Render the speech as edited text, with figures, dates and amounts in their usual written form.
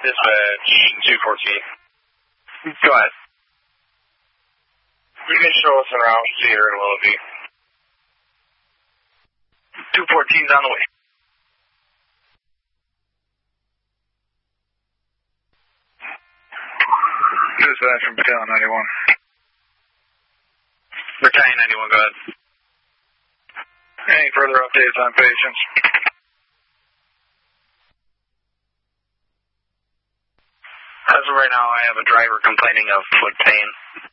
Dispatch 214. Go ahead. You can show us en route here in Willoughby. 214's on the way. Dispatch from Battalion 91. Battalion 91, go ahead. Any further updates on patients? As of right now, I have a driver complaining of foot pain.